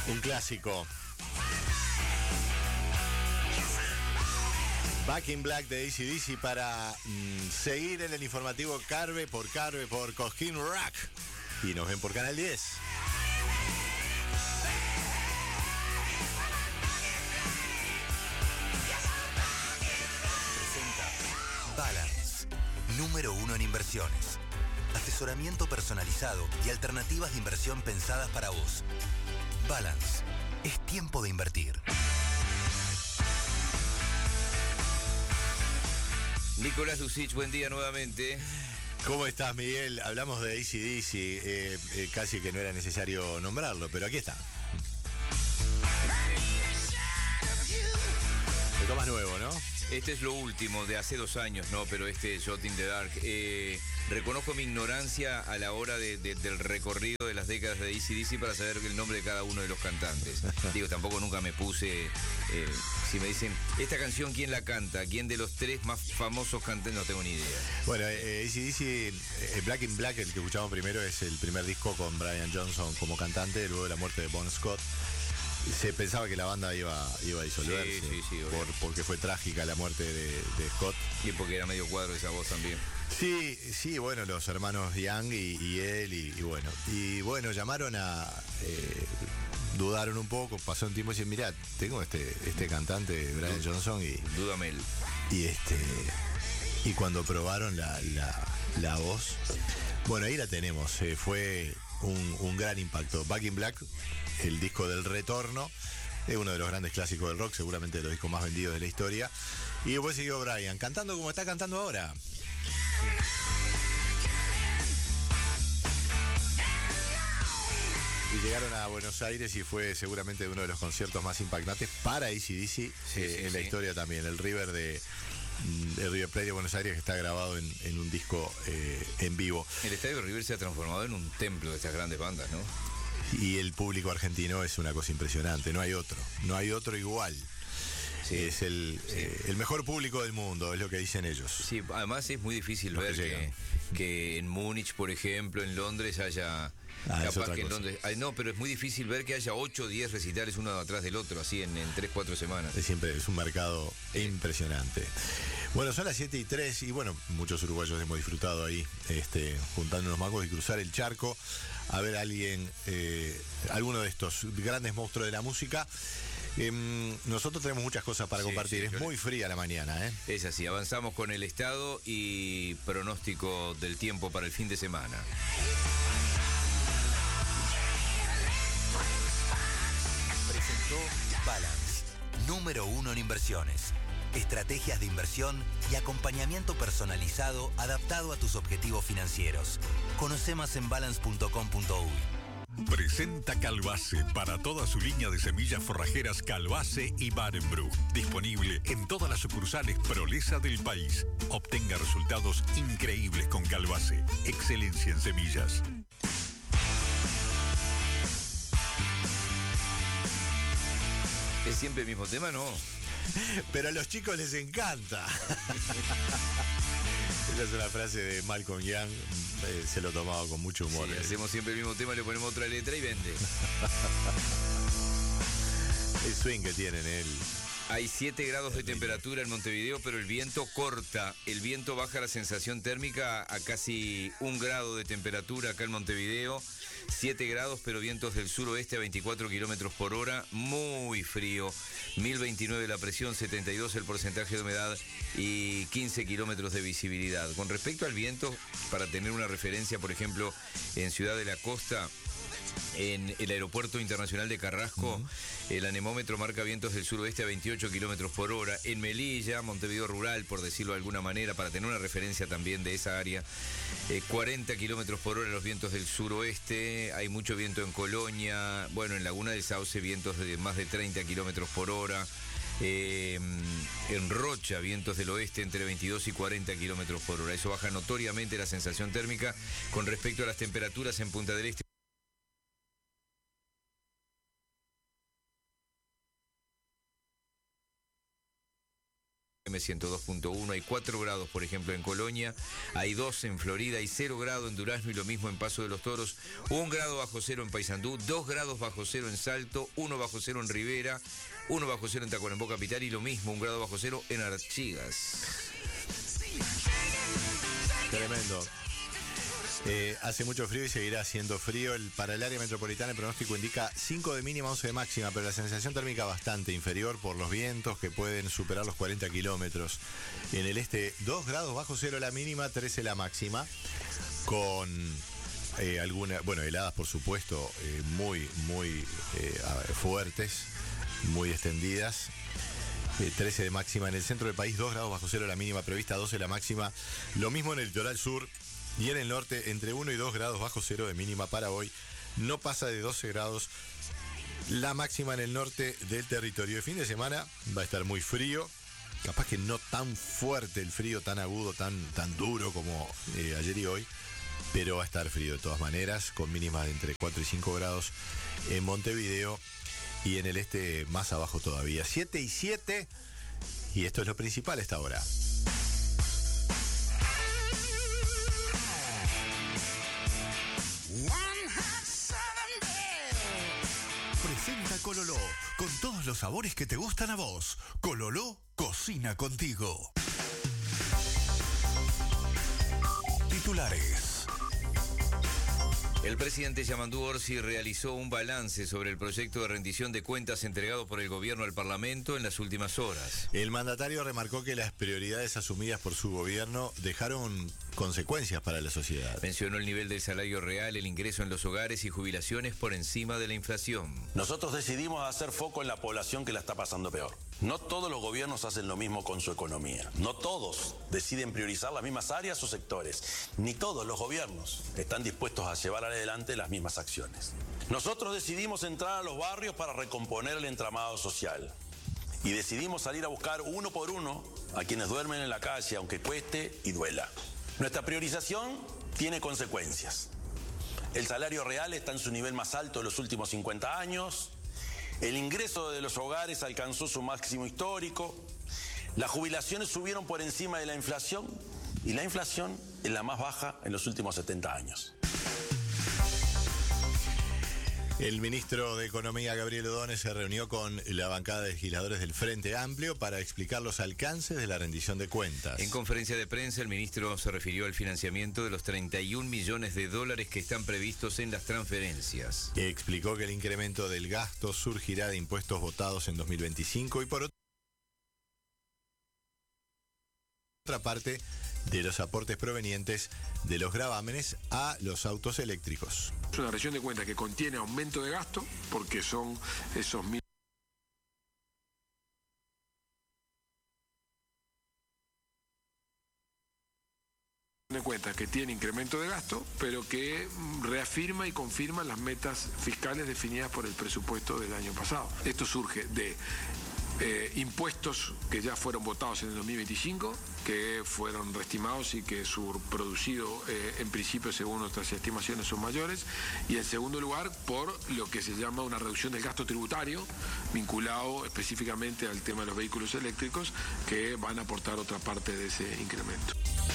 Un clásico. Back in Black de AC/DC para seguir en el informativo Carve por Cosquín Rock. Y nos ven por Canal 10. Balance, número 1 en inversiones. Asesoramiento personalizado y alternativas de inversión pensadas para vos. Balance, es tiempo de invertir. Nicolás Ducich, buen día nuevamente. ¿Cómo estás, Miguel? Hablamos de AC/DC, casi que no era necesario nombrarlo, pero aquí está. Esto más nuevo, ¿no? Este es lo último de hace 2 años, ¿no? Pero este Shot in the Dark. Reconozco mi ignorancia a la hora del recorrido de las décadas de AC/DC para saber el nombre de cada uno de los cantantes. Digo, tampoco nunca me puse... si me dicen, ¿esta canción quién la canta? ¿Quién de los 3 más famosos cantantes? No tengo ni idea. Bueno, AC/DC, Black in Black, el que escuchamos primero, es el primer disco con Brian Johnson como cantante, luego de la muerte de Bon Scott. Se pensaba que la banda iba a disolverse, sí, porque fue trágica la muerte de Scott. Y porque era medio cuadro esa voz también. Sí, bueno, los hermanos Young y él, y bueno, llamaron dudaron un poco, pasó un tiempo y dicen, mirá, tengo este cantante, Brian Johnson, y... Dúdame él. Y cuando probaron la voz, bueno, ahí la tenemos, fue un gran impacto. Back in Black, el disco del retorno, es uno de los grandes clásicos del rock, seguramente de los discos más vendidos de la historia. Y después siguió Brian, cantando como está cantando ahora. Y llegaron a Buenos Aires y fue seguramente uno de los conciertos más impactantes para AC/DC en la historia también. El River Plate de Buenos Aires, que está grabado en un disco en vivo. El estadio River se ha transformado en un templo de estas grandes bandas, ¿no? Y el público argentino es una cosa impresionante, no hay otro igual. Sí, es el mejor público del mundo, es lo que dicen ellos. Sí, además es muy difícil ver que en Múnich, por ejemplo, en Londres haya... capaz que en Londres... no, pero es muy difícil ver que haya 8 o 10 recitales uno atrás del otro, así en 3-4 semanas. Es un mercado impresionante. Bueno, son las 7:03 y bueno, muchos uruguayos hemos disfrutado ahí, juntando unos mangos y cruzar el charco a ver a alguno de estos grandes monstruos de la música. Nosotros tenemos muchas cosas para compartir. Es muy fría la mañana, ¿eh? Es así, avanzamos con el estado y pronóstico del tiempo para el fin de semana. Presentó Balance, número 1 en inversiones. Estrategias de inversión y acompañamiento personalizado adaptado a tus objetivos financieros. Conoce más en balance.com.uy. Presenta Calbase para toda su línea de semillas forrajeras Calbase y Barenbroek. Disponible en todas las sucursales Prolesa del país. Obtenga resultados increíbles con Calbase. Excelencia en semillas. ¿Es siempre el mismo tema? No. Pero a los chicos les encanta. Esa es una frase de Malcolm Young, se lo tomaba con mucho humor. Sí, hacemos siempre el mismo tema, le ponemos otra letra y vende. El swing que tienen él. Hay 7 grados de temperatura en Montevideo, pero el viento corta. El viento baja la sensación térmica a casi 1 grado de temperatura acá en Montevideo. 7 grados, pero vientos del suroeste a 24 kilómetros por hora. Muy frío. 1029 la presión, 72 el porcentaje de humedad y 15 kilómetros de visibilidad. Con respecto al viento, para tener una referencia, por ejemplo, en Ciudad de la Costa, en el aeropuerto internacional de Carrasco, el anemómetro marca vientos del suroeste a 28 kilómetros por hora. En Melilla, Montevideo rural, por decirlo de alguna manera, para tener una referencia también de esa área, 40 kilómetros por hora los vientos del suroeste. Hay mucho viento en Colonia. Bueno, en Laguna del Sauce, vientos de más de 30 kilómetros por hora. En Rocha, vientos del oeste entre 22 y 40 kilómetros por hora. Eso baja notoriamente la sensación térmica. Con respecto a las temperaturas en Punta del Este, M102.1, hay 4 grados, por ejemplo, en Colonia, hay 2 en Florida, hay 0 grado en Durazno y lo mismo en Paso de los Toros, 1 grado bajo cero en Paysandú, 2 grados bajo cero en Salto, 1 bajo cero en Rivera, 1 bajo cero en Tacuarembó Capital y lo mismo, 1 grado bajo cero en Artigas. Tremendo. Hace mucho frío y seguirá haciendo frío. Para el área metropolitana el pronóstico indica 5 de mínima, 11 de máxima, pero la sensación térmica bastante inferior por los vientos que pueden superar los 40 kilómetros. En el este, 2 grados bajo cero la mínima, 13 la máxima, con algunas, bueno, heladas por supuesto, muy fuertes, muy extendidas. 13 de máxima en el centro del país, 2 grados bajo cero la mínima prevista, 12 la máxima. Lo mismo en el litoral sur. Y en el norte, entre 1 y 2 grados bajo cero de mínima para hoy. No pasa de 12 grados la máxima en el norte del territorio. El fin de semana va a estar muy frío. Capaz que no tan fuerte el frío, tan agudo, tan duro como ayer y hoy. Pero va a estar frío de todas maneras, con mínimas de entre 4 y 5 grados en Montevideo. Y en el este más abajo todavía. 7 y 7. Y esto es lo principal a esta hora. Presenta Cololó, con todos los sabores que te gustan a vos. Cololó cocina contigo. Titulares. El presidente Yamandú Orsi realizó un balance sobre el proyecto de rendición de cuentas entregado por el gobierno al Parlamento en las últimas horas. El mandatario remarcó que las prioridades asumidas por su gobierno dejaron consecuencias para la sociedad. Mencionó el nivel del salario real, el ingreso en los hogares y jubilaciones por encima de la inflación. Nosotros decidimos hacer foco en la población que la está pasando peor. No todos los gobiernos hacen lo mismo con su economía. No todos deciden priorizar las mismas áreas o sectores. Ni todos los gobiernos están dispuestos a llevar adelante las mismas acciones. Nosotros decidimos entrar a los barrios para recomponer el entramado social. Y decidimos salir a buscar uno por uno a quienes duermen en la calle, aunque cueste y duela. Nuestra priorización tiene consecuencias. El salario real está en su nivel más alto de los últimos 50 años. El ingreso de los hogares alcanzó su máximo histórico. Las jubilaciones subieron por encima de la inflación. Y la inflación es la más baja en los últimos 70 años. El ministro de Economía, Gabriel O'Donnell, se reunió con la bancada de legisladores del Frente Amplio para explicar los alcances de la rendición de cuentas. En conferencia de prensa, el ministro se refirió al financiamiento de los 31 millones de dólares que están previstos en las transferencias. Explicó que el incremento del gasto surgirá de impuestos votados en 2025 y por otra parte de los aportes provenientes de los gravámenes a los autos eléctricos. Es una rendición de cuentas que contiene aumento de gasto, porque son esos de cuentas que tiene incremento de gasto, pero que reafirma y confirma las metas fiscales definidas por el presupuesto del año pasado. Esto surge de impuestos que ya fueron votados en el 2025, que fueron reestimados y que su producido en principio según nuestras estimaciones son mayores, y en segundo lugar por lo que se llama una reducción del gasto tributario vinculado específicamente al tema de los vehículos eléctricos, que van a aportar otra parte de ese incremento.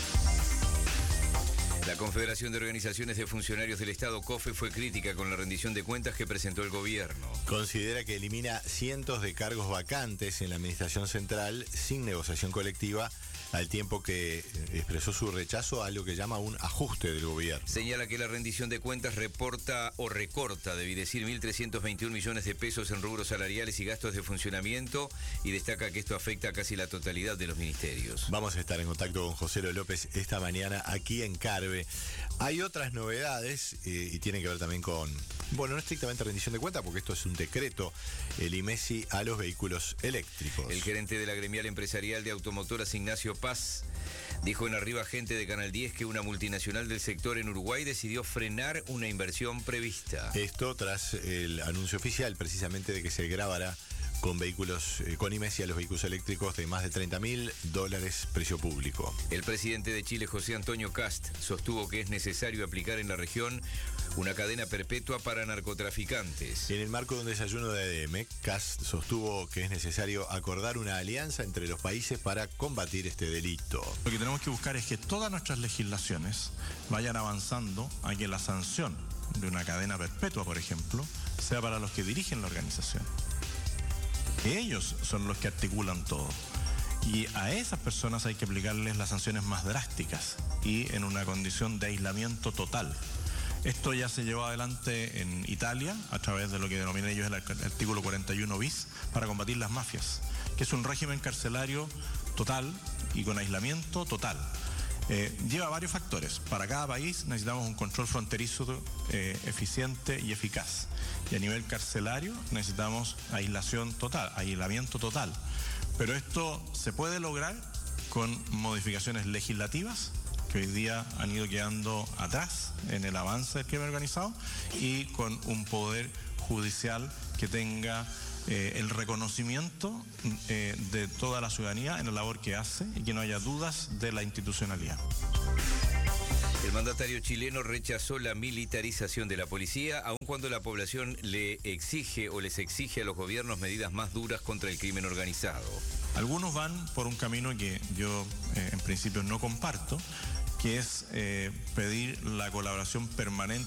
La Confederación de Organizaciones de Funcionarios del Estado, COFE, fue crítica con la rendición de cuentas que presentó el gobierno. Considera que elimina cientos de cargos vacantes en la administración central sin negociación colectiva, al tiempo que expresó su rechazo a lo que llama un ajuste del gobierno. Señala que la rendición de cuentas reporta o recorta, debí decir, 1.321 millones de pesos en rubros salariales y gastos de funcionamiento, y destaca que esto afecta a casi la totalidad de los ministerios. Vamos a estar en contacto con José López esta mañana aquí en Carve. Hay otras novedades y tienen que ver también con, bueno, no estrictamente rendición de cuentas, porque esto es un decreto, el IMESI a los vehículos eléctricos. El gerente de la gremial empresarial de automotoras, Ignacio Paz, dijo en Arriba Gente de Canal 10 que una multinacional del sector en Uruguay decidió frenar una inversión prevista. Esto tras el anuncio oficial precisamente de que se grabará con vehículos, con IMES y a los vehículos eléctricos de más de $30.000 precio público. El presidente de Chile, José Antonio Kast, sostuvo que es necesario aplicar en la región una cadena perpetua para narcotraficantes. En el marco de un desayuno de ADM, Kast sostuvo que es necesario acordar una alianza entre los países para combatir este delito. Lo que tenemos que buscar es que todas nuestras legislaciones vayan avanzando a que la sanción de una cadena perpetua, por ejemplo, sea para los que dirigen la organización. Ellos son los que articulan todo. Y a esas personas hay que aplicarles las sanciones más drásticas y en una condición de aislamiento total. Esto ya se llevó adelante en Italia a través de lo que denominan ellos el artículo 41 bis para combatir las mafias, que es un régimen carcelario total y con aislamiento total. Lleva varios factores. Para cada país necesitamos un control fronterizo eficiente y eficaz. Y a nivel carcelario necesitamos aislamiento total. Pero esto se puede lograr con modificaciones legislativas que hoy día han ido quedando atrás en el avance del crimen organizado y con un poder judicial que tenga el reconocimiento de toda la ciudadanía en la labor que hace y que no haya dudas de la institucionalidad. El mandatario chileno rechazó la militarización de la policía, aun cuando la población le exige o les exige a los gobiernos medidas más duras contra el crimen organizado. Algunos van por un camino que yo en principio no comparto, que es pedir la colaboración permanente